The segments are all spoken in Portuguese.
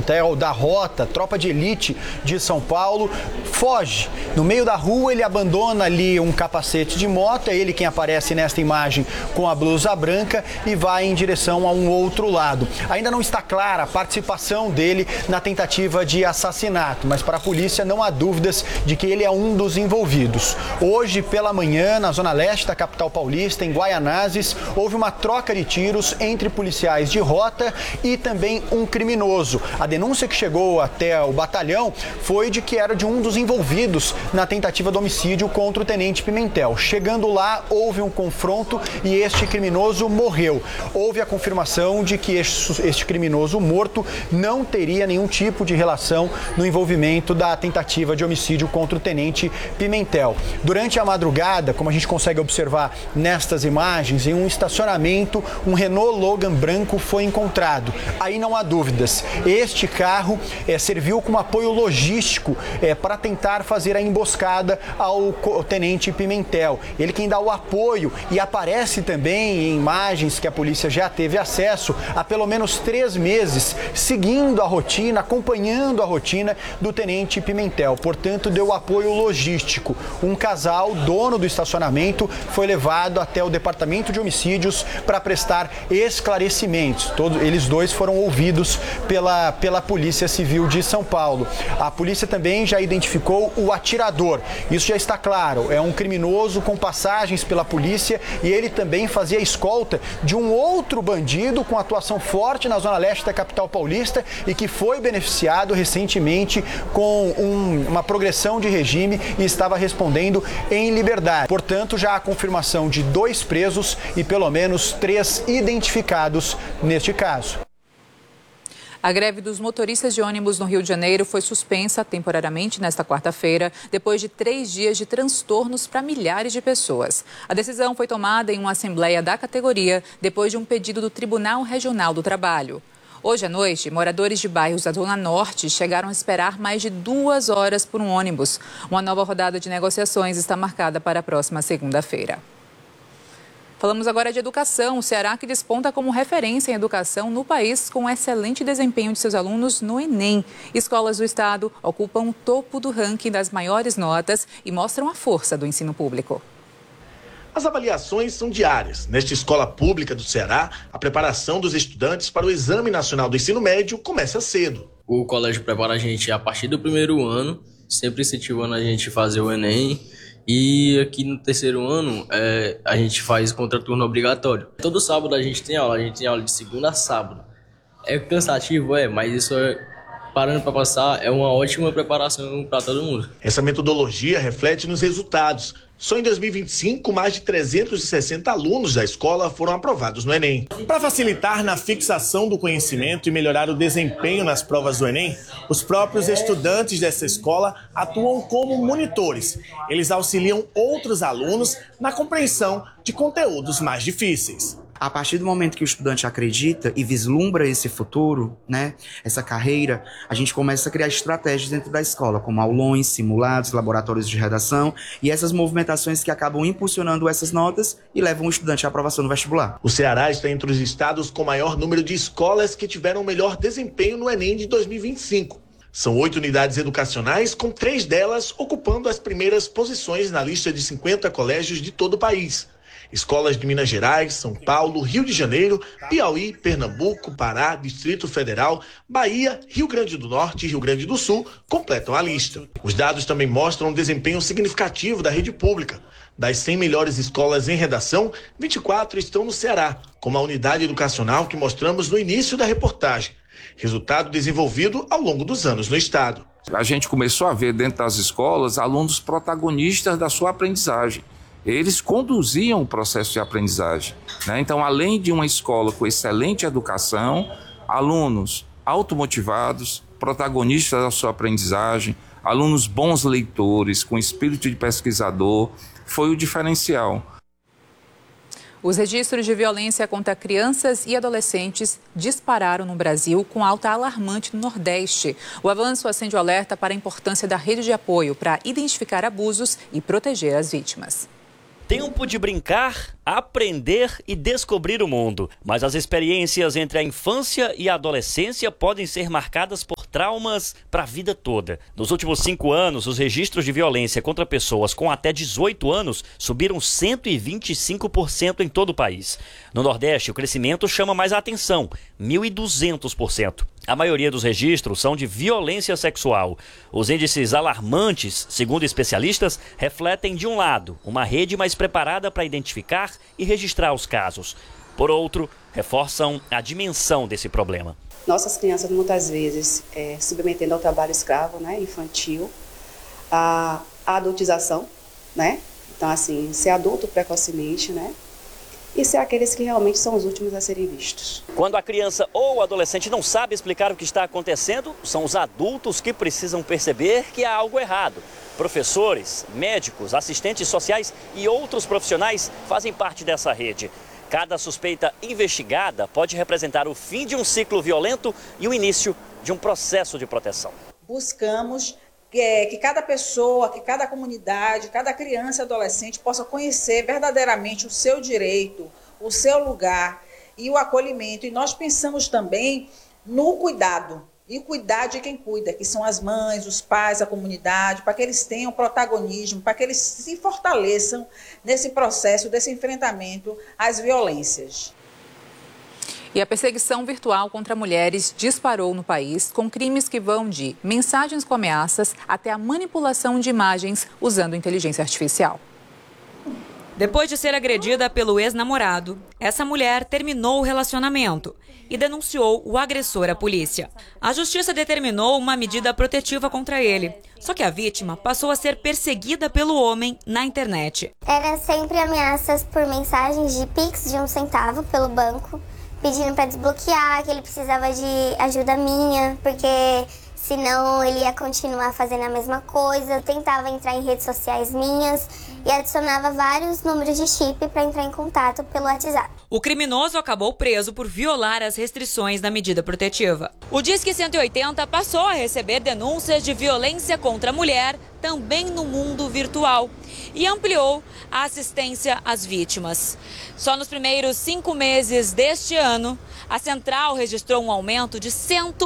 Pimentel da Rota, tropa de elite de São Paulo, foge. No meio da rua ele abandona ali um capacete de moto, é ele quem aparece nesta imagem com a blusa branca e vai em direção a um outro lado. Ainda não está clara a participação dele na tentativa de assassinato, mas para a polícia não há dúvidas de que ele é um dos envolvidos. Hoje pela manhã, na zona leste da capital paulista, em Guaianazes, houve uma troca de tiros entre policiais de Rota e também um criminoso. A denúncia que chegou até o batalhão foi de que era de um dos envolvidos na tentativa de homicídio contra o tenente Pimentel. Chegando lá, houve um confronto e este criminoso morreu. Houve a confirmação de que este criminoso morto não teria nenhum tipo de relação no envolvimento da tentativa de homicídio contra o tenente Pimentel. Durante a madrugada, como a gente consegue observar nestas imagens, em um estacionamento, um Renault Logan branco foi encontrado. Aí não há dúvidas. Este carro serviu como apoio logístico para tentar fazer a emboscada ao tenente Pimentel. Ele quem dá o apoio e aparece também em imagens que a polícia já teve acesso há pelo menos 3 meses, seguindo a rotina, acompanhando a rotina do tenente Pimentel. Portanto, deu apoio logístico. Um casal, dono do estacionamento, foi levado até o departamento de homicídios para prestar esclarecimentos. Eles dois foram ouvidos pela Polícia Civil de São Paulo. A polícia também já identificou o atirador. Isso já está claro. É um criminoso com passagens pela polícia e ele também fazia escolta de um outro bandido com atuação forte na zona leste da capital paulista e que foi beneficiado recentemente com uma progressão de regime e estava respondendo em liberdade. Portanto, já há confirmação de 2 presos e pelo menos 3 identificados neste caso. A greve dos motoristas de ônibus no Rio de Janeiro foi suspensa temporariamente nesta quarta-feira, depois de 3 dias de transtornos para milhares de pessoas. A decisão foi tomada em uma assembleia da categoria, depois de um pedido do Tribunal Regional do Trabalho. Hoje à noite, moradores de bairros da Zona Norte chegaram a esperar mais de 2 horas por um ônibus. Uma nova rodada de negociações está marcada para a próxima segunda-feira. Falamos agora de educação. O Ceará que desponta como referência em educação no país com excelente desempenho de seus alunos no Enem. Escolas do estado ocupam o topo do ranking das maiores notas e mostram a força do ensino público. As avaliações são diárias. Nesta escola pública do Ceará, a preparação dos estudantes para o Exame Nacional do Ensino Médio começa cedo. O colégio prepara a gente a partir do 1º ano, sempre incentivando a gente a fazer o Enem. E aqui no 3º ano, a gente faz contraturno obrigatório. Todo sábado a gente tem aula de segunda a sábado. É cansativo, mas isso parando para passar, é uma ótima preparação para todo mundo. Essa metodologia reflete nos resultados. Só em 2025, mais de 360 alunos da escola foram aprovados no Enem. Para facilitar na fixação do conhecimento e melhorar o desempenho nas provas do Enem, os próprios estudantes dessa escola atuam como monitores. Eles auxiliam outros alunos na compreensão de conteúdos mais difíceis. A partir do momento que o estudante acredita e vislumbra esse futuro, essa carreira, a gente começa a criar estratégias dentro da escola, como aulões, simulados, laboratórios de redação e essas movimentações que acabam impulsionando essas notas e levam o estudante à aprovação no vestibular. O Ceará está entre os estados com maior número de escolas que tiveram melhor desempenho no Enem de 2025. São 8 unidades educacionais, com 3 delas ocupando as primeiras posições na lista de 50 colégios de todo o país. Escolas de Minas Gerais, São Paulo, Rio de Janeiro, Piauí, Pernambuco, Pará, Distrito Federal, Bahia, Rio Grande do Norte e Rio Grande do Sul completam a lista. Os dados também mostram um desempenho significativo da rede pública. Das 100 melhores escolas em redação, 24 estão no Ceará, como a unidade educacional que mostramos no início da reportagem. Resultado desenvolvido ao longo dos anos no estado. A gente começou a ver dentro das escolas alunos protagonistas da sua aprendizagem. Eles conduziam o processo de aprendizagem, Então, além de uma escola com excelente educação, alunos automotivados, protagonistas da sua aprendizagem, alunos bons leitores, com espírito de pesquisador, foi o diferencial. Os registros de violência contra crianças e adolescentes dispararam no Brasil com alta alarmante no Nordeste. O avanço acende o alerta para a importância da rede de apoio para identificar abusos e proteger as vítimas. Tempo de brincar, aprender e descobrir o mundo. Mas as experiências entre a infância e a adolescência podem ser marcadas por traumas para a vida toda. Nos últimos 5 anos, os registros de violência contra pessoas com até 18 anos subiram 125% em todo o país. No Nordeste, o crescimento chama mais a atenção, 1.200%. A maioria dos registros são de violência sexual. Os índices alarmantes, segundo especialistas, refletem, de um lado, uma rede mais preparada para identificar e registrar os casos. Por outro, reforçam a dimensão desse problema. Nossas crianças, muitas vezes, submetendo ao trabalho escravo, né, infantil, a adultização, né? Então, assim, ser adulto precocemente, né? E ser aqueles que realmente são os últimos a serem vistos. Quando a criança ou o adolescente não sabe explicar o que está acontecendo, são os adultos que precisam perceber que há algo errado. Professores, médicos, assistentes sociais e outros profissionais fazem parte dessa rede. Cada suspeita investigada pode representar o fim de um ciclo violento e o início de um processo de proteção. Buscamos que cada pessoa, que cada comunidade, cada criança e adolescente possa conhecer verdadeiramente o seu direito, o seu lugar e o acolhimento. E nós pensamos também no cuidado. E cuidar de quem cuida, que são as mães, os pais, a comunidade, para que eles tenham protagonismo, para que eles se fortaleçam nesse processo, desse enfrentamento às violências. E a perseguição virtual contra mulheres disparou no país, com crimes que vão de mensagens com ameaças até a manipulação de imagens usando inteligência artificial. Depois de ser agredida pelo ex-namorado, essa mulher terminou o relacionamento e denunciou o agressor à polícia. A justiça determinou uma medida protetiva contra ele. Só que a vítima passou a ser perseguida pelo homem na internet. Eram sempre ameaças por mensagens de Pix de 1 centavo pelo banco, pedindo para desbloquear, que ele precisava de ajuda minha, porque senão ele ia continuar fazendo a mesma coisa. Tentava entrar em redes sociais minhas e adicionava vários números de chip para entrar em contato pelo WhatsApp. O criminoso acabou preso por violar as restrições da medida protetiva. O Disque 180 passou a receber denúncias de violência contra a mulher também no mundo virtual e ampliou a assistência às vítimas. Só nos primeiros 5 meses deste ano, a central registrou um aumento de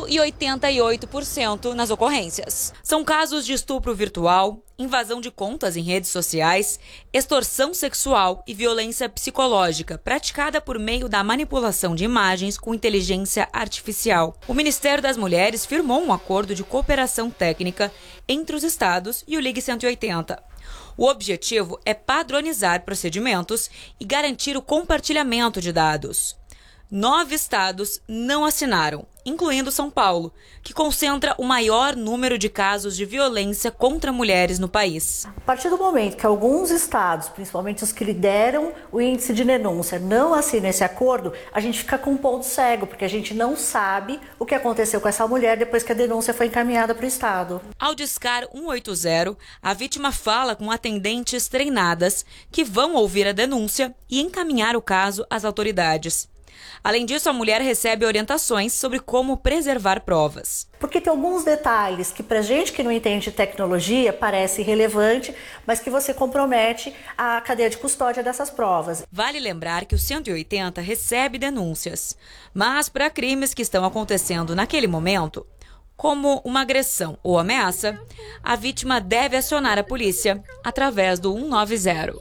188% nas ocorrências. São casos de estupro virtual, invasão de contas em redes sociais, extorsão sexual e violência psicológica praticada por meio da manipulação de imagens com inteligência artificial. O Ministério das Mulheres firmou um acordo de cooperação técnica entre os estados e o Ligue 180. O objetivo é padronizar procedimentos e garantir o compartilhamento de dados. 9 estados não assinaram, incluindo São Paulo, que concentra o maior número de casos de violência contra mulheres no país. A partir do momento que alguns estados, principalmente os que lideram o índice de denúncia, não assinam esse acordo, a gente fica com um ponto cego, porque a gente não sabe o que aconteceu com essa mulher depois que a denúncia foi encaminhada para o estado. Ao discar 180, a vítima fala com atendentes treinadas que vão ouvir a denúncia e encaminhar o caso às autoridades. Além disso, a mulher recebe orientações sobre como preservar provas. Porque tem alguns detalhes que, pra gente que não entende de tecnologia, parece irrelevante, mas que você compromete a cadeia de custódia dessas provas. Vale lembrar que o 180 recebe denúncias, mas para crimes que estão acontecendo naquele momento, como uma agressão ou ameaça, a vítima deve acionar a polícia através do 190.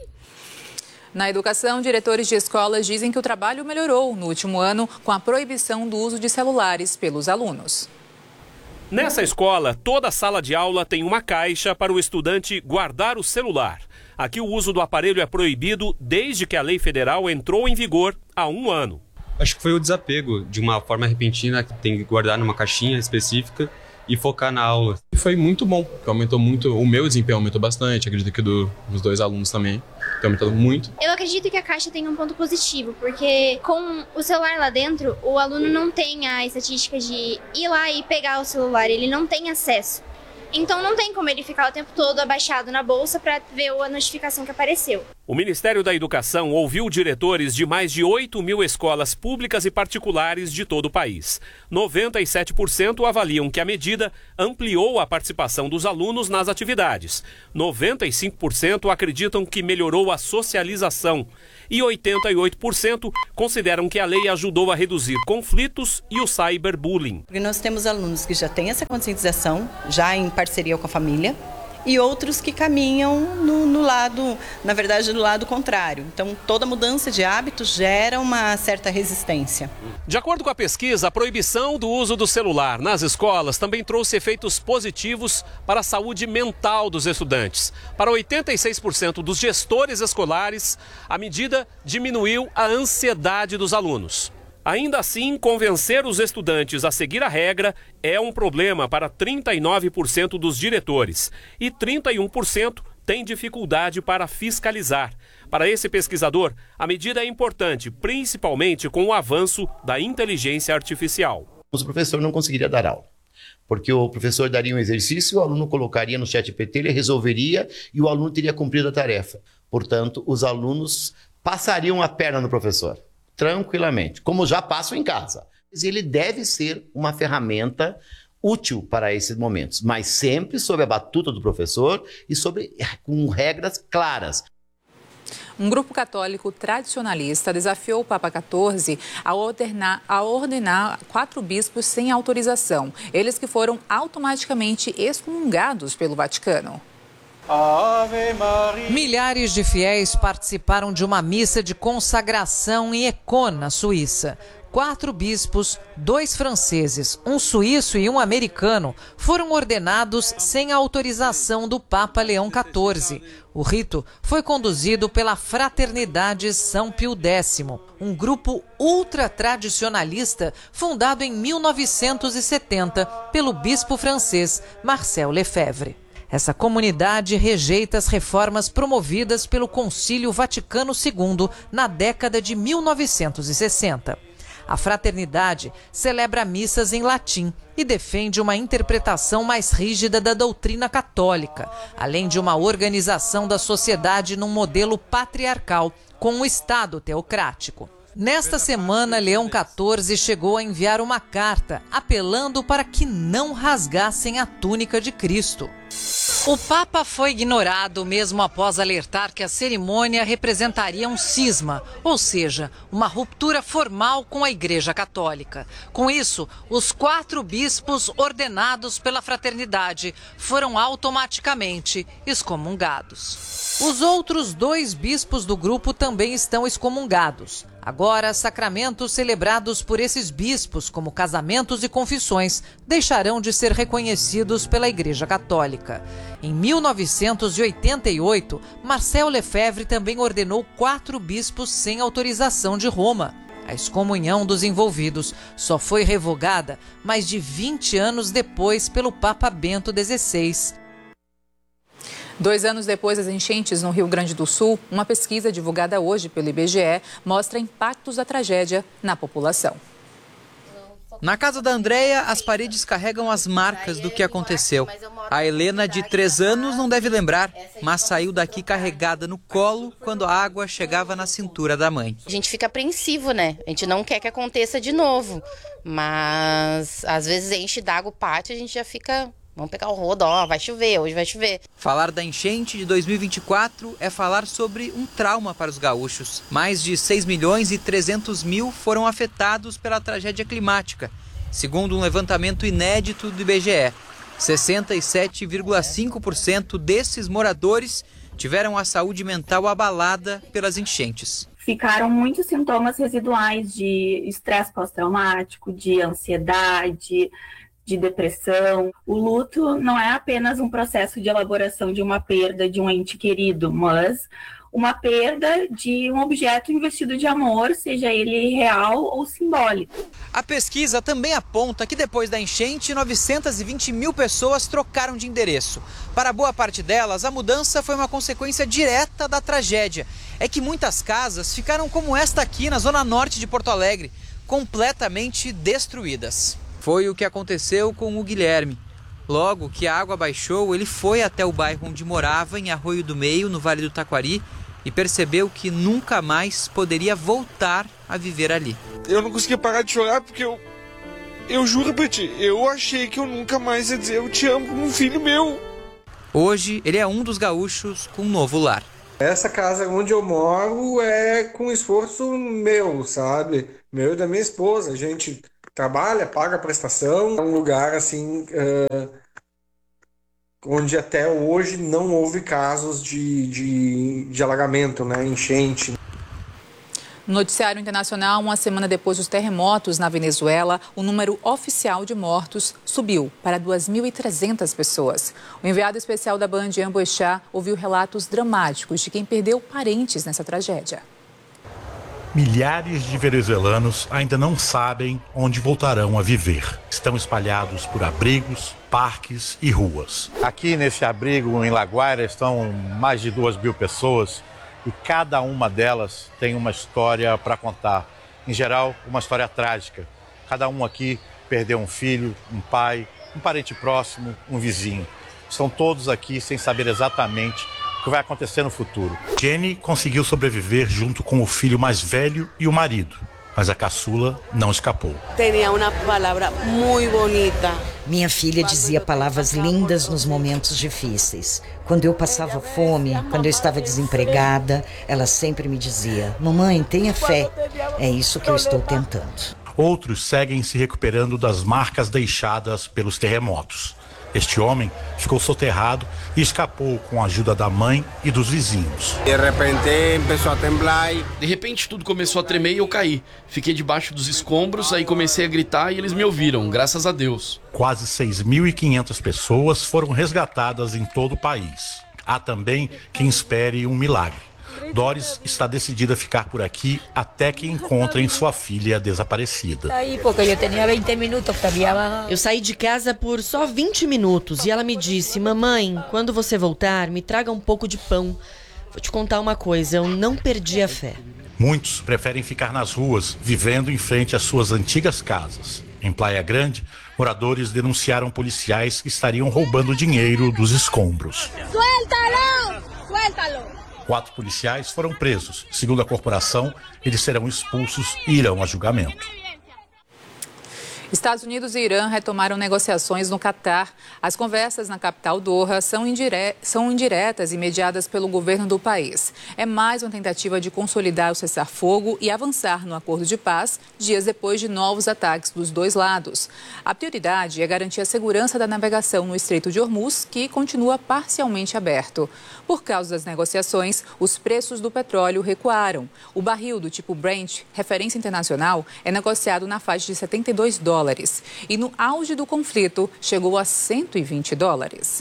Na educação, diretores de escolas dizem que o trabalho melhorou no último ano com a proibição do uso de celulares pelos alunos. Nessa escola, toda sala de aula tem uma caixa para o estudante guardar o celular. Aqui o uso do aparelho é proibido desde que a lei federal entrou em vigor há 1 ano. Acho que foi o desapego de uma forma repentina, que tem que guardar numa caixinha específica e focar na aula. Foi muito bom, porque aumentou muito, o meu desempenho aumentou bastante, acredito que dos 2 alunos também. Tem aumentado muito. Eu acredito que a caixa tem um ponto positivo, porque com o celular lá dentro, o aluno não tem a estatística de ir lá e pegar o celular, ele não tem acesso. Então não tem como ele ficar o tempo todo abaixado na bolsa para ver a notificação que apareceu. O Ministério da Educação ouviu diretores de mais de 8.000 escolas públicas e particulares de todo o país. 97% avaliam que a medida ampliou a participação dos alunos nas atividades. 95% acreditam que melhorou a socialização. e 88% consideram que a lei ajudou a reduzir conflitos e o cyberbullying. Porque nós temos alunos que já têm essa conscientização, já em parceria com a família, e outros que caminham no lado contrário. Então, toda mudança de hábitos gera uma certa resistência. De acordo com a pesquisa, a proibição do uso do celular nas escolas também trouxe efeitos positivos para a saúde mental dos estudantes. Para 86% dos gestores escolares, a medida diminuiu a ansiedade dos alunos. Ainda assim, convencer os estudantes a seguir a regra é um problema para 39% dos diretores e 31% têm dificuldade para fiscalizar. Para esse pesquisador, a medida é importante, principalmente com o avanço da inteligência artificial. O professor não conseguiria dar aula, porque o professor daria um exercício, o aluno colocaria no ChatGPT, ele resolveria e o aluno teria cumprido a tarefa. Portanto, os alunos passariam a perna no professor. Tranquilamente, como já passam em casa. Ele deve ser uma ferramenta útil para esses momentos, mas sempre sob a batuta do professor e com regras claras. Um grupo católico tradicionalista desafiou o Papa XIV a ordenar 4 bispos sem autorização, eles que foram automaticamente excomungados pelo Vaticano. Milhares de fiéis participaram de uma missa de consagração em Econ, na Suíça. 4 bispos, 2 franceses, um suíço e um americano foram ordenados sem a autorização do Papa Leão XIV. O rito foi conduzido pela Fraternidade São Pio X, um grupo ultra-tradicionalista fundado em 1970 pelo bispo francês Marcel Lefebvre. Essa comunidade rejeita as reformas promovidas pelo Concílio Vaticano II na década de 1960. A fraternidade celebra missas em latim e defende uma interpretação mais rígida da doutrina católica, além de uma organização da sociedade num modelo patriarcal, com um Estado teocrático. Nesta semana, Leão XIV chegou a enviar uma carta apelando para que não rasgassem a túnica de Cristo. O Papa foi ignorado mesmo após alertar que a cerimônia representaria um cisma, ou seja, uma ruptura formal com a Igreja Católica. Com isso, os 4 bispos ordenados pela fraternidade foram automaticamente excomungados. Os outros 2 bispos do grupo também estão excomungados. Agora, sacramentos celebrados por esses bispos, como casamentos e confissões, deixarão de ser reconhecidos pela Igreja Católica. Em 1988, Marcel Lefebvre também ordenou 4 bispos sem autorização de Roma. A excomunhão dos envolvidos só foi revogada mais de 20 anos depois pelo Papa Bento XVI. 2 anos depois das enchentes no Rio Grande do Sul, uma pesquisa divulgada hoje pelo IBGE mostra impactos da tragédia na população. Na casa da Andréia, as paredes carregam as marcas do que aconteceu. A Helena, de 3 anos, não deve lembrar, mas saiu daqui carregada no colo quando a água chegava na cintura da mãe. A gente fica apreensivo, né? A gente não quer que aconteça de novo, mas às vezes enche d'água o pátio, a gente já fica... Vamos pegar o rodo, ó, vai chover, hoje vai chover. Falar da enchente de 2024 é falar sobre um trauma para os gaúchos. Mais de 6 milhões e 300 mil foram afetados pela tragédia climática, segundo um levantamento inédito do IBGE. 67,5% desses moradores tiveram a saúde mental abalada pelas enchentes. Ficaram muitos sintomas residuais de estresse pós-traumático, de ansiedade, de depressão. O luto não é apenas um processo de elaboração de uma perda de um ente querido, mas uma perda de um objeto investido de amor, seja ele real ou simbólico. A pesquisa também aponta que depois da enchente, 920 mil pessoas trocaram de endereço. Para boa parte delas, a mudança foi uma consequência direta da tragédia. É que muitas casas ficaram como esta aqui na zona norte de Porto Alegre, completamente destruídas. Foi o que aconteceu com o Guilherme. Logo que a água baixou, ele foi até o bairro onde morava, em Arroio do Meio, no Vale do Taquari, e percebeu que nunca mais poderia voltar a viver ali. Eu não conseguia parar de chorar porque eu juro pra ti, eu achei que eu nunca mais ia dizer eu te amo como um filho meu. Hoje, ele é um dos gaúchos com um novo lar. Essa casa onde eu moro é com esforço meu, sabe? Meu e da minha esposa. A gente trabalha, paga a prestação. É um lugar assim onde até hoje não houve casos de alagamento, né? Enchente. No noticiário internacional, uma semana depois dos terremotos na Venezuela, o número oficial de mortos subiu para 2.300 pessoas. O enviado especial da Band, Ian Boechat, ouviu relatos dramáticos de quem perdeu parentes nessa tragédia. Milhares de venezuelanos ainda não sabem onde voltarão a viver. Estão espalhados por abrigos, parques e ruas. Aqui nesse abrigo em La Guaira estão mais de 2.000 pessoas. E cada uma delas tem uma história para contar. Em geral, uma história trágica. Cada um aqui perdeu um filho, um pai, um parente próximo, um vizinho. Estão todos aqui sem saber exatamente o que vai acontecer no futuro. Jenny conseguiu sobreviver junto com o filho mais velho e o marido. Mas a caçula não escapou. Tinha uma palavra muito bonita. Minha filha dizia palavras lindas nos momentos difíceis. Quando eu passava fome, quando eu estava desempregada, ela sempre me dizia: mamãe, tenha fé. É isso que eu estou tentando. Outros seguem se recuperando das marcas deixadas pelos terremotos. Este homem ficou soterrado e escapou com a ajuda da mãe e dos vizinhos. De repente tudo começou a tremer e eu caí. Fiquei debaixo dos escombros, aí comecei a gritar e eles me ouviram, graças a Deus. Quase 6.500 pessoas foram resgatadas em todo o país. Há também quem espere um milagre. Doris está decidida a ficar por aqui até que encontrem sua filha desaparecida. Eu saí de casa por só 20 minutos e ela me disse: mamãe, quando você voltar, me traga um pouco de pão. Vou te contar uma coisa, eu não perdi a fé. Muitos preferem ficar nas ruas, vivendo em frente às suas antigas casas. Em Praia Grande, moradores denunciaram policiais que estariam roubando dinheiro dos escombros. Suéltalo! Suéltalo! 4 policiais foram presos. Segundo a corporação, eles serão expulsos e irão a julgamento. Estados Unidos e Irã retomaram negociações no Catar. As conversas na capital Doha são indiretas e mediadas pelo governo do país. É mais uma tentativa de consolidar o cessar-fogo e avançar no acordo de paz, dias depois de novos ataques dos dois lados. A prioridade é garantir a segurança da navegação no Estreito de Hormuz, que continua parcialmente aberto. Por causa das negociações, os preços do petróleo recuaram. O barril do tipo Brent, referência internacional, é negociado na faixa de $72. E no auge do conflito, chegou a $120.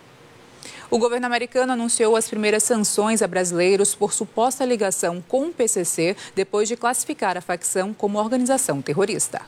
O governo americano anunciou as primeiras sanções a brasileiros por suposta ligação com o PCC, depois de classificar a facção como organização terrorista.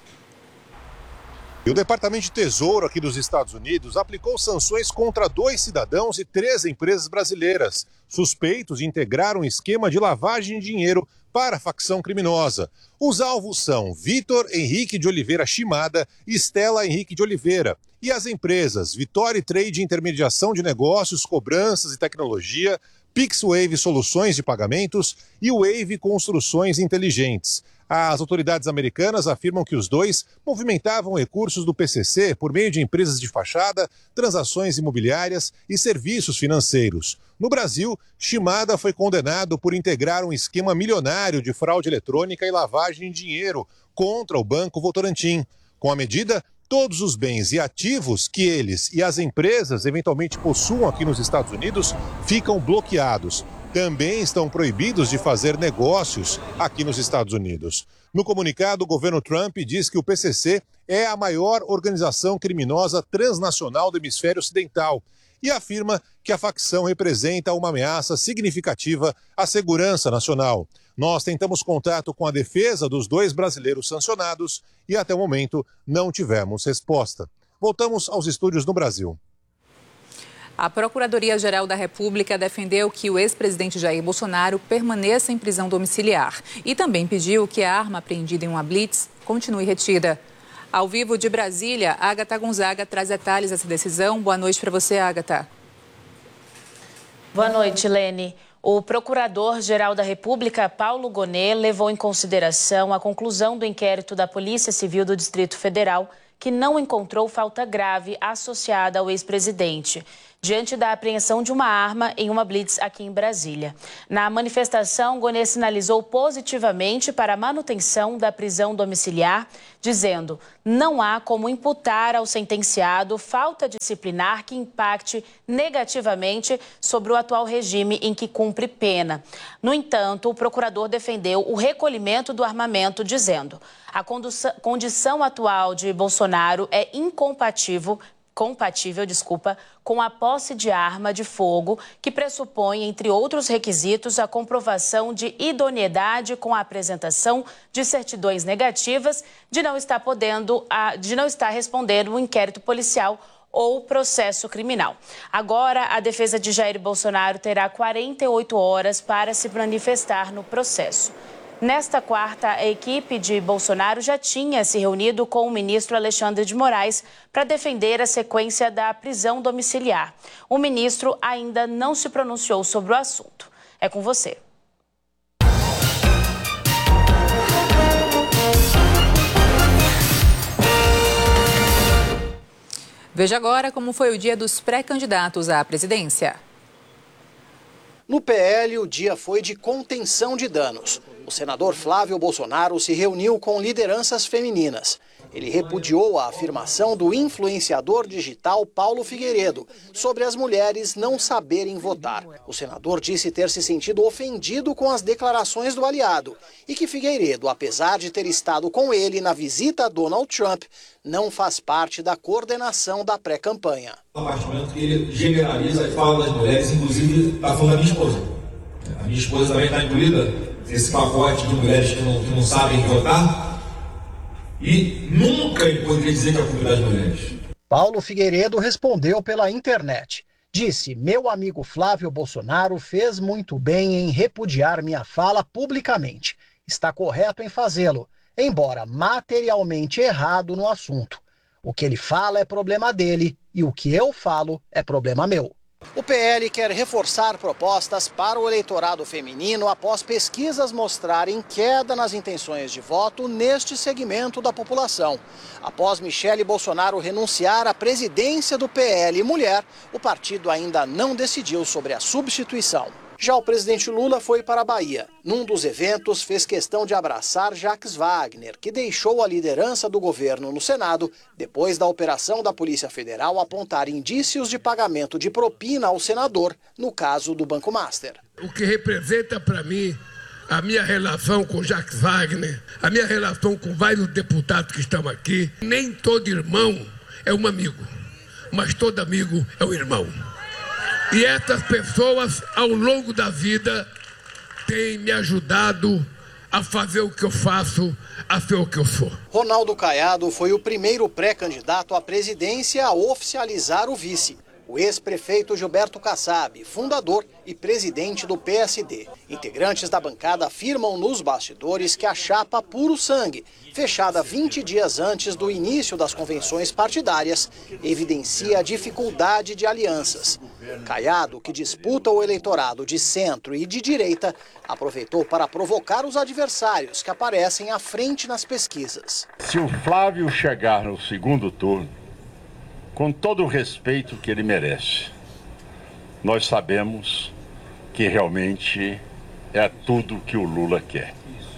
E o Departamento de Tesouro aqui dos Estados Unidos aplicou sanções contra 2 cidadãos e 3 empresas brasileiras, suspeitos de integrar um esquema de lavagem de dinheiro para a facção criminosa. Os alvos são Vitor Henrique de Oliveira Shimada e Estela Henrique de Oliveira. E as empresas Vitória Trade Intermediação de Negócios, Cobranças e Tecnologia, PixWave Soluções de Pagamentos e Wave Construções Inteligentes. As autoridades americanas afirmam que os dois movimentavam recursos do PCC por meio de empresas de fachada, transações imobiliárias e serviços financeiros. No Brasil, Shimada foi condenado por integrar um esquema milionário de fraude eletrônica e lavagem de dinheiro contra o Banco Votorantim. Com a medida, todos os bens e ativos que eles e as empresas eventualmente possuam aqui nos Estados Unidos ficam bloqueados. Também estão proibidos de fazer negócios aqui nos Estados Unidos. No comunicado, o governo Trump diz que o PCC é a maior organização criminosa transnacional do hemisfério ocidental e afirma que a facção representa uma ameaça significativa à segurança nacional. Nós tentamos contato com a defesa dos 2 brasileiros sancionados e até o momento não tivemos resposta. Voltamos aos estúdios no Brasil. A Procuradoria-Geral da República defendeu que o ex-presidente Jair Bolsonaro permaneça em prisão domiciliar e também pediu que a arma apreendida em uma blitz continue retida. Ao vivo de Brasília, Agatha Gonzaga traz detalhes dessa decisão. Boa noite para você, Agatha. Boa noite, Lene. O Procurador-Geral da República, Paulo Gonet, levou em consideração a conclusão do inquérito da Polícia Civil do Distrito Federal, que não encontrou falta grave associada ao ex-presidente, diante da apreensão de uma arma em uma blitz aqui em Brasília. Na manifestação, Gonê sinalizou positivamente para a manutenção da prisão domiciliar, dizendo: não há como imputar ao sentenciado falta disciplinar que impacte negativamente sobre o atual regime em que cumpre pena. No entanto, o procurador defendeu o recolhimento do armamento, dizendo: a condição atual de Bolsonaro é incompatível com a posse de arma de fogo, que pressupõe, entre outros requisitos, a comprovação de idoneidade com a apresentação de certidões negativas de não estar respondendo um inquérito policial ou processo criminal. Agora, a defesa de Jair Bolsonaro terá 48 horas para se manifestar no processo. Nesta quarta, a equipe de Bolsonaro já tinha se reunido com o ministro Alexandre de Moraes para defender a sequência da prisão domiciliar. O ministro ainda não se pronunciou sobre o assunto. É com você. Veja agora como foi o dia dos pré-candidatos à presidência. No PL, o dia foi de contenção de danos. O senador Flávio Bolsonaro se reuniu com lideranças femininas. Ele repudiou a afirmação do influenciador digital Paulo Figueiredo sobre as mulheres não saberem votar. O senador disse ter se sentido ofendido com as declarações do aliado e que Figueiredo, apesar de ter estado com ele na visita a Donald Trump, não faz parte da coordenação da pré-campanha. Um compartimento que ele generaliza e fala das mulheres, inclusive está falando da minha esposa. A minha esposa também está incluída nesse pacote de mulheres que não sabem votar. E nunca ele poderia dizer que é a culpa das mulheres. Paulo Figueiredo respondeu pela internet. Disse: meu amigo Flávio Bolsonaro fez muito bem em repudiar minha fala publicamente. Está correto em fazê-lo, embora materialmente errado no assunto. O que ele fala é problema dele e o que eu falo é problema meu. O PL quer reforçar propostas para o eleitorado feminino após pesquisas mostrarem queda nas intenções de voto neste segmento da população. Após Michele Bolsonaro renunciar à presidência do PL Mulher, o partido ainda não decidiu sobre a substituição. Já o presidente Lula foi para a Bahia. Num dos eventos, fez questão de abraçar Jacques Wagner, que deixou a liderança do governo no Senado depois da operação da Polícia Federal apontar indícios de pagamento de propina ao senador, no caso do Banco Master. O que representa para mim a minha relação com Jacques Wagner, a minha relação com vários deputados que estão aqui. Nem todo irmão é um amigo, mas todo amigo é um irmão. E essas pessoas, ao longo da vida, têm me ajudado a fazer o que eu faço, a ser o que eu sou. Ronaldo Caiado foi o primeiro pré-candidato à presidência a oficializar o vice. O ex-prefeito Gilberto Kassab, fundador e presidente do PSD. Integrantes da bancada afirmam nos bastidores que a chapa puro sangue, fechada 20 dias antes do início das convenções partidárias, evidencia a dificuldade de alianças. Caiado, que disputa o eleitorado de centro e de direita, aproveitou para provocar os adversários que aparecem à frente nas pesquisas. Se o Flávio chegar no segundo turno, com todo o respeito que ele merece, nós sabemos que realmente é tudo que o Lula quer,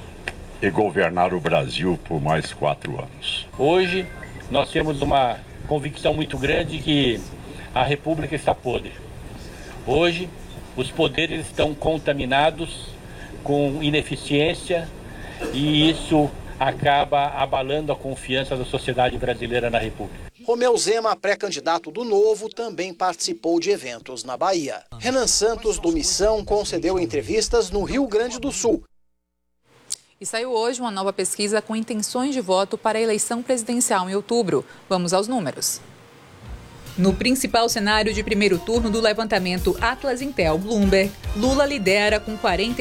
e governar o Brasil por mais 4 anos. Hoje nós temos uma convicção muito grande que a República está podre. Hoje os poderes estão contaminados com ineficiência e isso acaba abalando a confiança da sociedade brasileira na República. Romeu Zema, pré-candidato do Novo, também participou de eventos na Bahia. Renan Santos, do Missão, concedeu entrevistas no Rio Grande do Sul. E saiu hoje uma nova pesquisa com intenções de voto para a eleição presidencial em outubro. Vamos aos números. No principal cenário de primeiro turno do levantamento Atlas Intel Bloomberg, Lula lidera com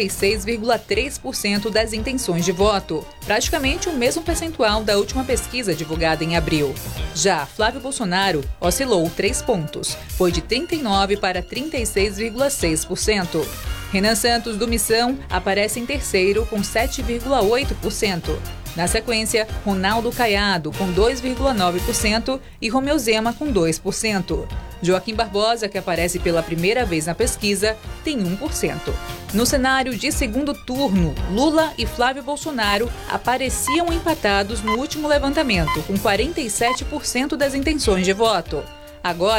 46,3% das intenções de voto, praticamente o mesmo percentual da última pesquisa divulgada em abril. Já Flávio Bolsonaro oscilou 3 pontos, foi de 39% para 36,6%. Renan Santos, do Missão, aparece em terceiro com 7,8%. Na sequência, Ronaldo Caiado, com 2,9% e Romeu Zema, com 2%. Joaquim Barbosa, que aparece pela primeira vez na pesquisa, tem 1%. No cenário de segundo turno, Lula e Flávio Bolsonaro apareciam empatados no último levantamento, com 47% das intenções de voto. Agora,